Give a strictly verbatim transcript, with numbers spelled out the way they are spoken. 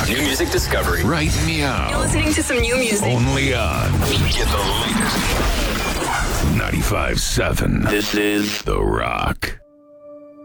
Rock. New music discovery. Right You're meow. listening to some new music. Only on Get the latest. ninety-five seven. This is The Rock.